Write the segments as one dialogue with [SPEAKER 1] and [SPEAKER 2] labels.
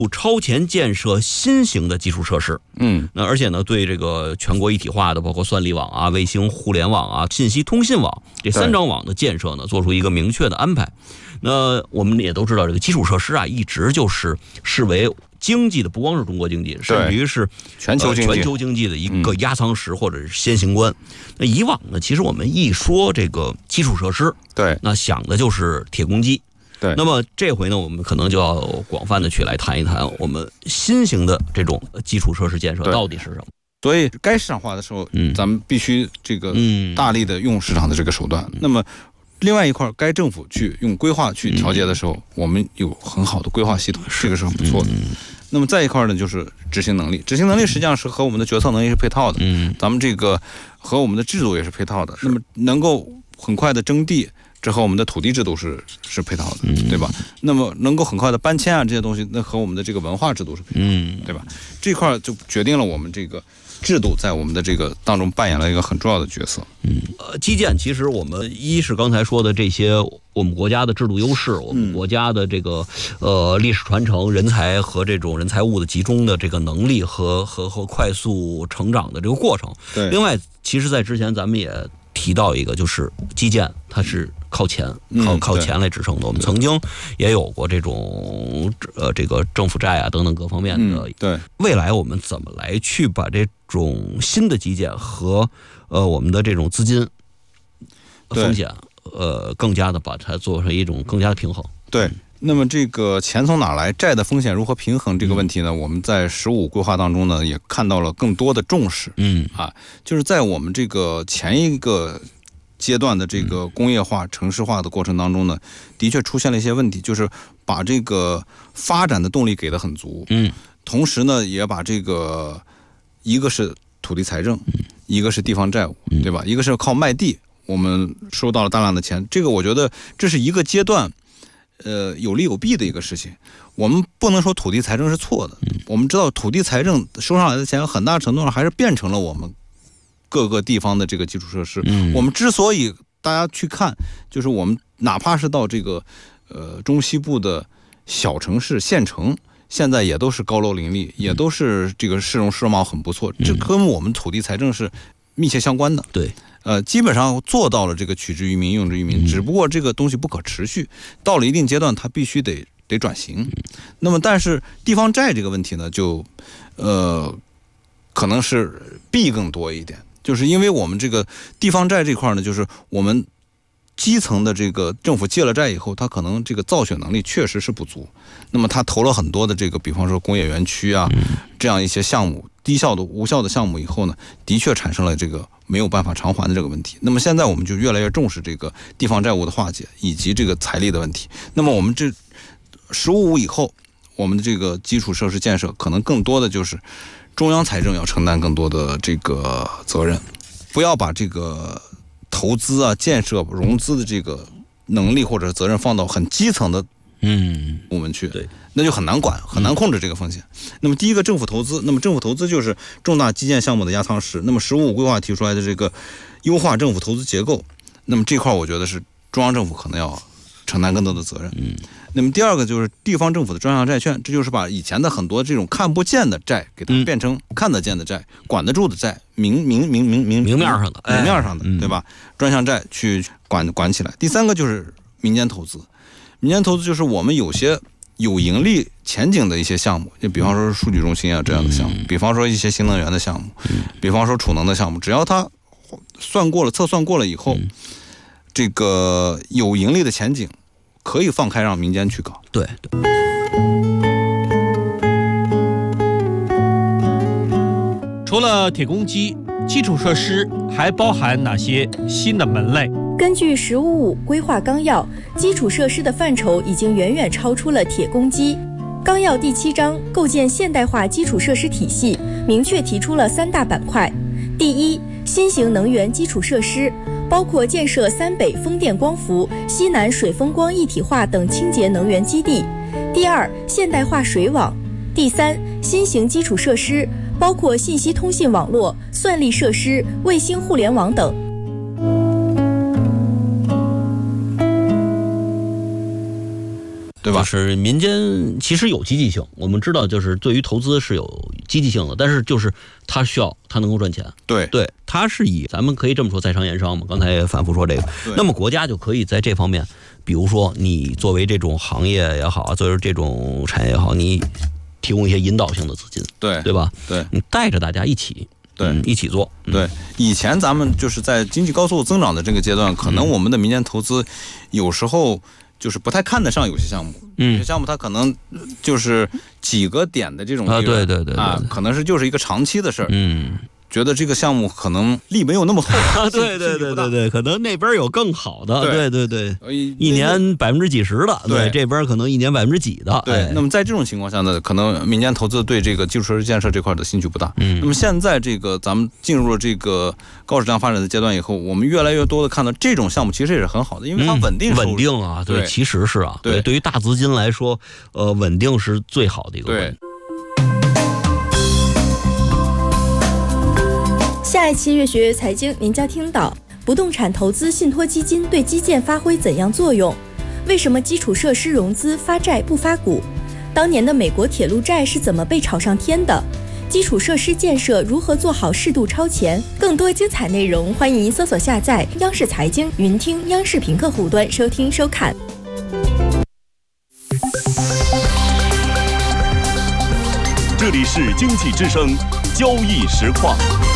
[SPEAKER 1] 超前建设新型的基础设施。那而且呢，对这个全国一体化的，包括算力网啊、卫星互联网啊、信息通信网这3张网的建设呢，做出一个明确的安排。那我们也都知道，这个基础设施啊，一直就是视为经济的，不光是中国经济，甚至于是
[SPEAKER 2] 全球
[SPEAKER 1] 经济的一个压舱石或者是先行官。那以往呢，其实我们一说这个基础设施，那想的就是铁公鸡。那么这回呢，我们可能就要广泛的去来谈一谈我们新型的这种基础设施建设到底是什么。
[SPEAKER 2] 所以该市场化的时候，咱们必须这个大力的用市场的这个手段。那么另外一块，该政府去用规划去调节的时候，我们有很好的规划系统，这个是很不错的。那么再一块呢，就是执行能力。执行能力实际上是和我们的决策能力是配套的。咱们这个和我们的制度也是配套的。那么能够很快的征地，这和我们的土地制度是配套的，对吧？那么能够很快的搬迁啊，这些东西，那和我们的这个文化制度是配套的，对吧？这块就决定了我们这个制度在我们的这个当中扮演了一个很重要的角色。
[SPEAKER 1] 基建其实我们一是刚才说的这些我们国家的制度优势，我们国家的这个历史传承、人才和这种人才物的集中的这个能力和快速成长的这个过程。另外，其实在之前咱们也提到一个，就是基建它是靠钱来支撑的。我们曾经也有过这种这个政府债啊等等各方面的。未来我们怎么来去把这种新的基建和我们的这种资金风险更加的把它做成一种更加的平衡。
[SPEAKER 2] 那么这个钱从哪来，债的风险如何平衡这个问题呢，我们在15规划当中呢也看到了更多的重视。就是在我们这个前一个阶段的这个工业化、城市化的过程当中呢，的确出现了一些问题，就是把这个发展的动力给得很足，同时呢也把这个一个是土地财政，一个是地方债务，对吧？一个是靠卖地，我们收到了大量的钱，这个我觉得这是一个阶段。有利有弊的一个事情，我们不能说土地财政是错的。我们知道土地财政收上来的钱，很大程度上还是变成了我们各个地方的这个基础设施。我们之所以大家去看，就是我们哪怕是到这个中西部的小城市、县城，现在也都是高楼林立，也都是这个市容市貌很不错。这跟我们土地财政是密切相关的。基本上做到了这个取之于民用之于民，只不过这个东西不可持续，到了一定阶段它必须得转型。那么但是地方债这个问题呢，就可能是弊更多一点，就是因为我们这个地方债这块呢，就是我们基层的这个政府借了债以后，它可能这个造血能力确实是不足，那么它投了很多的这个比方说工业园区啊，这样一些项目，低效的无效的项目以后呢，的确产生了这个没有办法偿还的这个问题。那么现在我们就越来越重视这个地方债务的化解以及这个财力的问题。那么我们这15以后，我们的这个基础设施建设可能更多的就是中央财政要承担更多的这个责任，不要把这个投资啊、建设、融资的这个能力或者责任放到很基层的部门去，那就很难管、很难控制这个风险。那么第一个，政府投资，那么政府投资就是重大基建项目的压舱石。那么15规划提出来的这个优化政府投资结构，那么这块我觉得是中央政府可能要承担更多的责任。那么第二个就是地方政府的专项债券，这就是把以前的很多这种看不见的债给它变成看得见的债、管得住的债、明面上的，对吧？专项债去管起来。第三个就是民间投资，民间投资就是我们有些有盈利前景的一些项目，就比方说数据中心啊这样的项目，比方说一些新能源的项目，比方说储能的项目，只要它测算过了以后，这个有盈利的前景，可以放开让民间去搞。
[SPEAKER 1] 对。
[SPEAKER 3] 除了铁公鸡，基础设施还包含哪些新的门类？
[SPEAKER 4] 根据15规划纲要，基础设施的范畴已经远远超出了铁公鸡。纲要第7章构建现代化基础设施体系，明确提出了3大板块。第一，新型能源基础设施，包括建设3北风电光伏、西南水风光一体化等清洁能源基地。第二，现代化水网。第三，新型基础设施，包括信息通信网络、算力设施、卫星互联网等。
[SPEAKER 2] 对对吧？
[SPEAKER 1] 就是民间其实有积极性，我们知道就是对于投资是有积极性的，但是就是它需要它能够赚钱。
[SPEAKER 2] 对，
[SPEAKER 1] 它是以咱们可以这么说在商言商嘛，刚才也反复说这个。那么国家就可以在这方面，比如说你作为这种行业也好，作为这种产业也好，你提供一些引导性的资金，对吧？
[SPEAKER 2] 对，
[SPEAKER 1] 你带着大家一起。一起做。
[SPEAKER 2] 对，以前咱们就是在经济高速增长的这个阶段，可能我们的民间投资有时候就是不太看得上有些项目，有些项目它可能就是几个点的这种利润，
[SPEAKER 1] 对
[SPEAKER 2] 可能就是一个长期的事儿，觉得这个项目可能利没有那么厚，
[SPEAKER 1] 对，可能那边有更好的，对，一年几%的，对，这边可能一年几%的，
[SPEAKER 2] 对。那么在这种情况下呢，可能民间投资对这个基础设施建设这块的兴趣不大。那么现在这个咱们进入了这个高质量发展的阶段以后，我们越来越多的看到这种项目其实也是很好的，因为它稳定
[SPEAKER 1] 啊，对，其实是啊，对于大资金来说，稳定是最好的一个关键。
[SPEAKER 4] 下一期越学越财经，您将听到不动产投资信托基金对基建发挥怎样作用？为什么基础设施融资发债不发股？当年的美国铁路债是怎么被炒上天的？基础设施建设如何做好适度超前？更多精彩内容，欢迎搜索下载央视财经云听央视频客户端收听收看。
[SPEAKER 5] 这里是经济之声交易实况。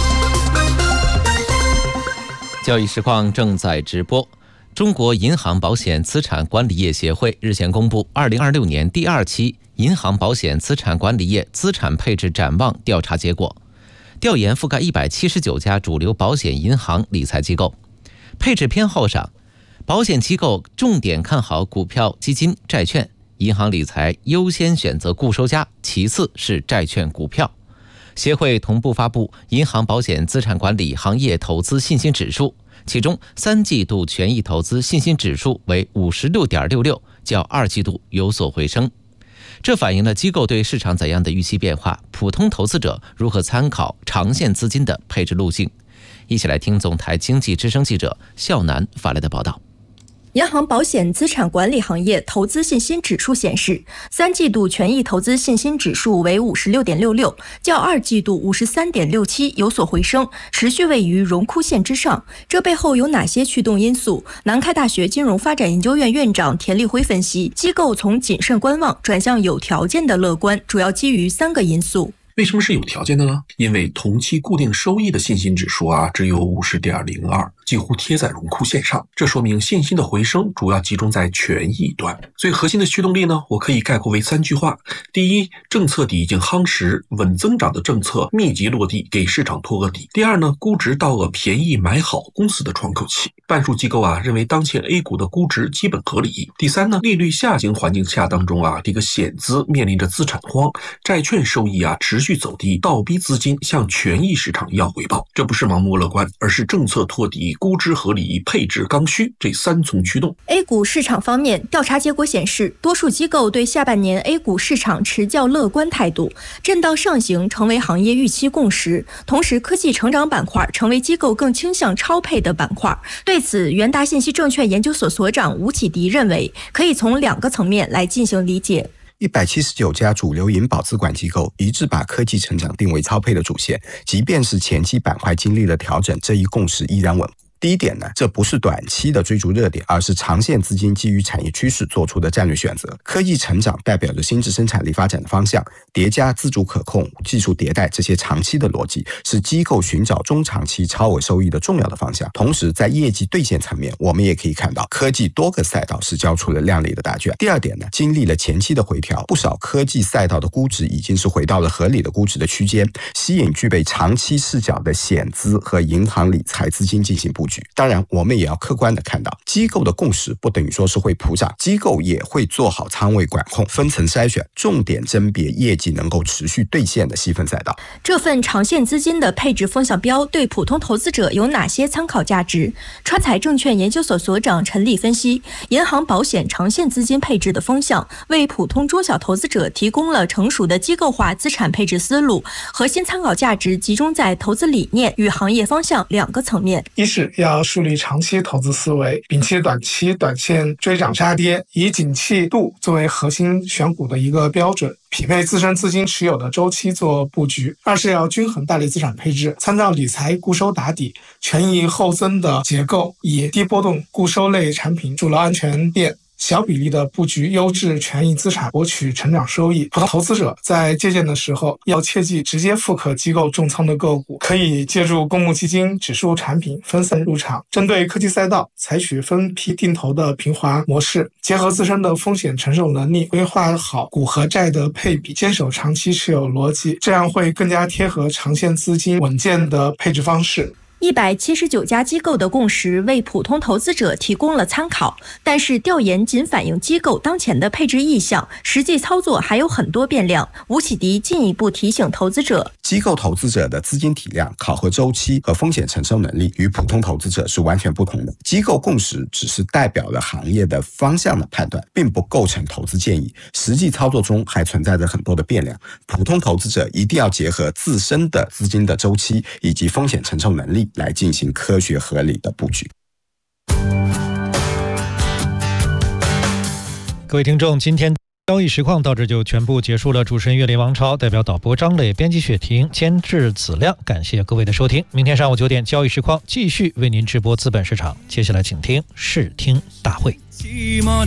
[SPEAKER 6] 交易实况正在直播。中国银行保险资产管理业协会日前公布2026年第2期银行保险资产管理业资产配置展望调查结果，调研覆盖179家主流保险银行理财机构。配置偏好上，保险机构重点看好股票、基金、债券，银行理财优先选择固收加，其次是债券、股票。协会同步发布银行保险资产管理行业投资信心指数，其中3季度权益投资信心指数为 56.66， 较2季度有所回升。这反映了机构对市场怎样的预期变化，普通投资者如何参考长线资金的配置路径。一起来听总台经济之声记者肖楠发来的报道。
[SPEAKER 4] 银行保险资产管理行业投资信心指数显示，3季度权益投资信心指数为 56.66， 较2季度 53.67 有所回升，持续位于荣枯线之上。这背后有哪些驱动因素？南开大学金融发展研究院院长田立辉分析，机构从谨慎观望转向有条件的乐观，主要基于3个因素。
[SPEAKER 7] 为什么是有条件的呢？因为同期固定收益的信心指数只有 50.02， 几乎贴在荣枯线上，这说明信心的回升主要集中在权益端。最核心的驱动力呢，我可以概括为3句话。第一，政策底已经夯实，稳增长的政策密集落地，给市场托个底。第二呢，估值到了便宜买好公司的窗口期，半数机构认为当前 A 股的估值基本合理。第三呢，利率下行环境下当中这个险资面临着资产荒，债券收益持续走低，倒逼资金向权益市场要回报。这不是盲目乐观，而是政策托底、估值合理、配置刚需这3重驱动。
[SPEAKER 4] A 股市场方面，调查结果显示，多数机构对下半年 A 股市场持较乐观态度，震荡上行成为行业预期共识。同时，科技成长板块成为机构更倾向超配的板块。对此，元达信息证券研究所所长吴启迪认为，可以从2个层面来进行理解。
[SPEAKER 8] 179家主流银保资管机构一致把科技成长定为超配的主线，即便是前期板块经历了调整，这一共识依然稳固。第一点呢，这不是短期的追逐热点，而是长线资金基于产业趋势做出的战略选择。科技成长代表着新质生产力发展的方向，叠加自主可控、技术迭代这些长期的逻辑，是机构寻找中长期超额收益的重要的方向。同时，在业绩兑现层面，我们也可以看到科技多个赛道是交出了亮丽的答卷。第二点呢，经历了前期的回调，不少科技赛道的估值已经是回到了合理的估值的区间，吸引具备长期视角的险资和银行理财资金进行布局。当然，我们也要客观的看到，机构的共识不等于说是会普涨，机构也会做好仓位管控，分层筛选，重点甄别业绩能够持续兑现的细分赛道。
[SPEAKER 4] 这份长线资金的配置风向标对普通投资者有哪些参考价值？川财证券研究所所长陈立分析，银行保险长线资金配置的风向，为普通中小投资者提供了成熟的机构化资产配置思路。核心参考价值集中在投资理念与行业方向2个层面。
[SPEAKER 9] 一是要树立长期投资思维，摒弃短期短线追涨杀跌，以景气度作为核心选股的一个标准，匹配自身资金持有的周期做布局。二是要均衡大类资产配置，参照理财固收打底、权益后增的结构，以低波动固收类产品筑牢安全垫，小比例的布局优质权益资产，博取成长收益。普通投资者在借鉴的时候要切记直接复刻机构重仓的个股，可以借助公募基金、指数产品分散入场，针对科技赛道采取分批定投的平滑模式，结合自身的风险承受能力，规划好股和债的配比，坚守长期持有逻辑，这样会更加贴合长线资金稳健的配置方式。
[SPEAKER 4] 179家机构的共识为普通投资者提供了参考，但是调研仅反映机构当前的配置意向，实际操作还有很多变量。吴启迪进一步提醒投资者，
[SPEAKER 8] 机构投资者的资金体量、考核周期和风险承受能力与普通投资者是完全不同的。机构共识只是代表了行业的方向的判断，并不构成投资建议，实际操作中还存在着很多的变量。普通投资者一定要结合自身的资金的周期以及风险承受能力来进行科学合理的布局。
[SPEAKER 10] 各位听众，今天交易实况到这就全部结束了。主持人岳林、王超，代表导播张磊、编辑雪婷、监制子亮，感谢各位的收听。明天上午9点，交易实况继续为您直播资本市场。接下来请听视听大会。